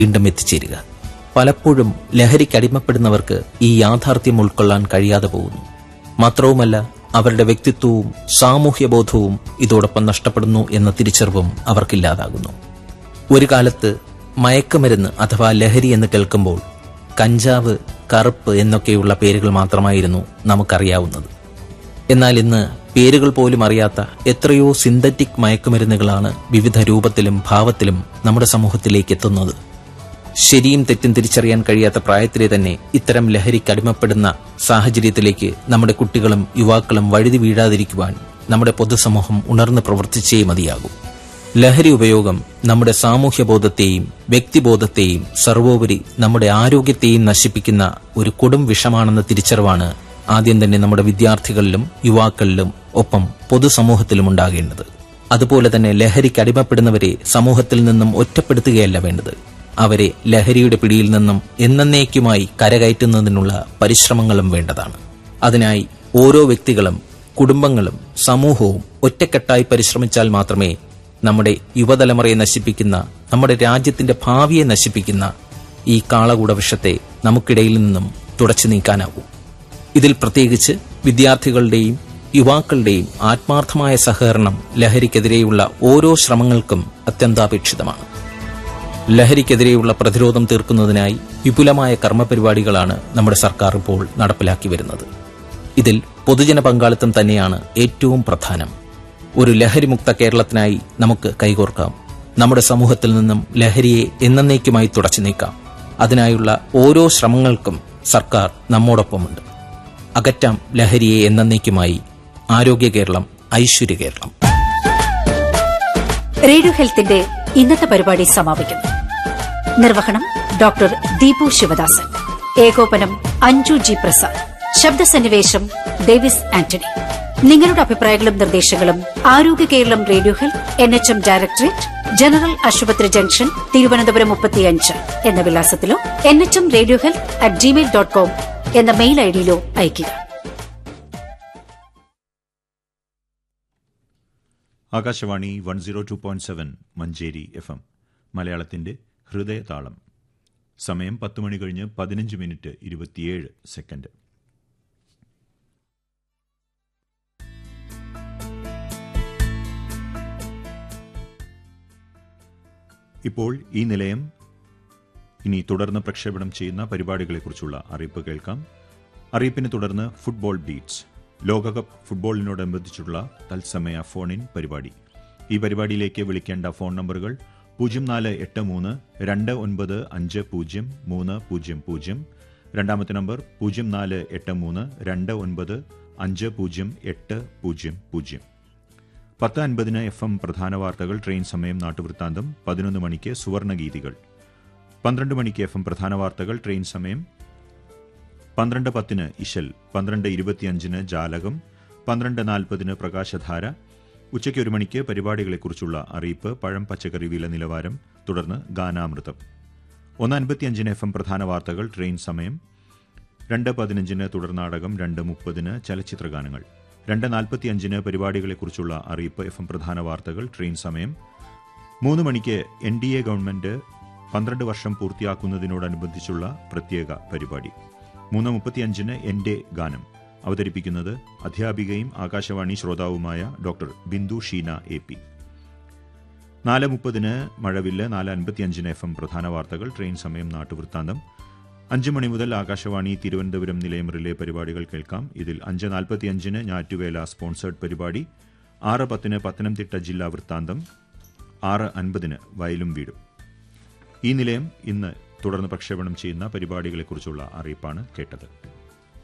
വീണ്ടും എത്തിച്ചേരുക. പലപ്പോഴും ലഹരിക്കടിമപ്പെടുന്നവർക്ക് ഈ യാഥാർത്ഥ്യം ഉൾക്കൊള്ളാൻ കഴിയാതെ പോകുന്നു. മാത്രവുമല്ല, അവരുടെ വ്യക്തിത്വവും സാമൂഹ്യബോധവും ഇതോടൊപ്പം നഷ്ടപ്പെടുന്നു എന്ന തിരിച്ചറിവും അവർക്കില്ലാതാകുന്നു. ഒരു കാലത്ത് മയക്കുമരുന്ന് അഥവാ ലഹരി എന്ന് കേൾക്കുമ്പോൾ കഞ്ചാവ്, കറുപ്പ് എന്നൊക്കെയുള്ള പേരുകൾ മാത്രമായിരുന്നു നമുക്കറിയാവുന്നത്. എന്നാൽ ഇന്ന് പേരുകൾ പോലും അറിയാത്ത എത്രയോ സിന്തറ്റിക് മയക്കുമരുന്നുകളാണ് വിവിധ രൂപത്തിലും ഭാവത്തിലും നമ്മുടെ സമൂഹത്തിലേക്ക് എത്തുന്നത്. ശരിയും തെറ്റും തിരിച്ചറിയാൻ കഴിയാത്ത പ്രായത്തിലെ തന്നെ ഇത്തരം ലഹരിക്കടിമപ്പെടുന്ന സാഹചര്യത്തിലേക്ക് നമ്മുടെ കുട്ടികളും യുവാക്കളും വഴുതി വീഴാതിരിക്കുവാൻ നമ്മുടെ പൊതുസമൂഹം ഉണർന്ന് പ്രവർത്തിച്ചേ മതിയാകും. ലഹരി ഉപയോഗം നമ്മുടെ സാമൂഹ്യബോധത്തെയും വ്യക്തിബോധത്തെയും സർവോപരി നമ്മുടെ ആരോഗ്യത്തെയും നശിപ്പിക്കുന്ന ഒരു കൊടും വിഷമാണെന്ന തിരിച്ചറിവാണ് ആദ്യം തന്നെ നമ്മുടെ വിദ്യാർത്ഥികളിലും യുവാക്കളിലും ഒപ്പം പൊതുസമൂഹത്തിലും ഉണ്ടാകേണ്ടത്. അതുപോലെ തന്നെ ലഹരിക്കടിമപ്പെടുന്നവരെ സമൂഹത്തിൽ നിന്നും ഒറ്റപ്പെടുത്തുകയല്ല വേണ്ടത്, അവരെ ലഹരിയുടെ പിടിയിൽ നിന്നും എന്നേക്കുമായി കരകയറ്റുന്നതിനുള്ള പരിശ്രമങ്ങളും വേണ്ടതാണ്. അതിനായി ഓരോ വ്യക്തികളും കുടുംബങ്ങളും സമൂഹവും ഒറ്റക്കെട്ടായി പരിശ്രമിച്ചാൽ മാത്രമേ നമ്മുടെ യുവതലമുറയെ നശിപ്പിക്കുന്ന, നമ്മുടെ രാജ്യത്തിന്റെ ഭാവിയെ നശിപ്പിക്കുന്ന ഈ കാളകൂട വിഷത്തെ നമുക്കിടയിൽ നിന്നും തുടച്ചു നീക്കാനാവൂ. ഇതിൽ പ്രത്യേകിച്ച് വിദ്യാർത്ഥികളുടെയും യുവാക്കളുടെയും ആത്മാർത്ഥമായ സഹകരണം ലഹരിക്കെതിരെയുള്ള ഓരോ ശ്രമങ്ങൾക്കും അത്യന്താപേക്ഷിതമാണ്. ലഹരിക്കെതിരെയുള്ള പ്രതിരോധം തീർക്കുന്നതിനായി വിപുലമായ കർമ്മപരിപാടികളാണ് നമ്മുടെ സർക്കാർ ഇപ്പോൾ നടപ്പിലാക്കി വരുന്നത്. ഇതിൽ പൊതുജന പങ്കാളിത്തം തന്നെയാണ് ഏറ്റവും പ്രധാനം. ഒരു ലഹരിമുക്ത കേരളത്തിനായി നമുക്ക് കൈകോർക്കാം. നമ്മുടെ സമൂഹത്തിൽ നിന്നും ലഹരിയെ എന്നേക്കുമായി തുടച്ചു നീക്കാം. അതിനായുള്ള ഓരോ ശ്രമങ്ങൾക്കും സർക്കാർ നമ്മോടൊപ്പമുണ്ട്. അകറ്റാം ലഹരിയെ എന്നേക്കുമായി. ആരോഗ്യ കേരളം, ഐശ്വര്യ കേരളം. റേഡിയോ ഹെൽത്തിന്റെ ഇന്നത്തെ പരിപാടി സമാപിക്കുന്നു. നിർവഹണം ഡോക്ടർ ദീപു ശിവദാസൻ. ഏകോപനം അഞ്ജു ജി പ്രസാദ്. ശബ്ദസന്നിവേശം ഡേവിസ് ആന്റണി. നിങ്ങളുടെ അഭിപ്രായങ്ങളും നിർദ്ദേശങ്ങളും ആരോഗ്യ Keralam radio health NHM directorate, general ആശുപത്രി ജംഗ്ഷൻ, തിരുവനന്തപുരം 35 എന്ന വിലാസത്തിലോ nhmradiohealth@gmail.com എന്ന മെയിൽ ഐഡിയിലോ അയയ്ക്കുക. ആകാശവാണി 102.7 മഞ്ചേരി FM മലയാളത്തിന്റെ ഹൃദയതാളം. സമയം 10 മണി കഴിഞ്ഞ് 15 മിനിറ്റ് 27 സെക്കൻഡ്. ഇപ്പോൾ ഈ നിലയം ഇനി തുടർന്ന് പ്രക്ഷേപണം ചെയ്യുന്ന പരിപാടികളെക്കുറിച്ചുള്ള അറിയിപ്പ് കേൾക്കാം. അറിയിപ്പിനെ തുടർന്ന് ഫുട്ബോൾ ബീറ്റ്സ്, ലോകകപ്പ് ഫുട്ബോളിനോടനുബന്ധിച്ചുള്ള തത്സമയ ഫോൺ ഇൻ പരിപാടി. ഈ പരിപാടിയിലേക്ക് വിളിക്കേണ്ട ഫോൺ നമ്പറുകൾ 0483-2950-300, രണ്ടാമത്തെ നമ്പർ 0483-2950-800. 10:50 FM പ്രധാന വാർത്തകൾ, ട്രെയിൻ സമയം, നാട്ടുവൃത്താന്തം. 11 മണിക്ക് സുവർണഗീതികൾ. 12 മണിക്ക് FM പ്രധാന വാർത്തകൾ, ട്രെയിൻ സമയം. 12:10 ഇശൽ. 12:25 ജാലകം. 12:40 പ്രകാശധാര. ഉച്ചയ്ക്ക് 1 മണിക്ക് പരിപാടികളെക്കുറിച്ചുള്ള അറിയിപ്പ്, പഴം പച്ചക്കറി വില നിലവാരം, തുടർന്ന് ഗാനാമൃതം. 1:55 FM പ്രധാന വാർത്തകൾ, ട്രെയിൻ സമയം. 2:15 തുടർനാടകം. 2:30 ചലച്ചിത്രഗാനങ്ങൾ. 2:45 പരിപാടികളെക്കുറിച്ചുള്ള അറിയിപ്പ്, FM പ്രധാന വാർത്തകൾ, ട്രെയിൻ സമയം. 3 മണിക്ക് NDA ഗവൺമെന്റ് 12 വർഷം പൂർത്തിയാക്കുന്നതിനോടനുബന്ധിച്ചുള്ള പ്രത്യേക പരിപാടി. 3:35 എന്റെ ഗാനം. അവതരിപ്പിക്കുന്നത് അധ്യാപികയും ആകാശവാണി ശ്രോതാവുമായ ഡോക്ടർ ബിന്ദു ഷീന AP. 4:30 മഴവില്ല്. 4:55 FM പ്രധാന വാർത്തകൾ, ട്രെയിൻ സമയം, നാട്ടുവൃത്താന്തം. 5 മണി മുതൽ ആകാശവാണി തിരുവനന്തപുരം നിലയം റിലേ പരിപാടികൾ കേൾക്കാം. ഇതിൽ 5:45 ഞാറ്റുവേല സ്പോൺസേഡ് പരിപാടി, 6:10 പത്തനംതിട്ട ജില്ലാ വൃത്താന്തം, 6:50 വയലും വീടും. ഈ നിലയം ഇന്ന് തുടർന്ന് പ്രക്ഷേപണം ചെയ്യുന്ന പരിപാടികളെക്കുറിച്ചുള്ള അറിയിപ്പാണ് കേട്ടത്.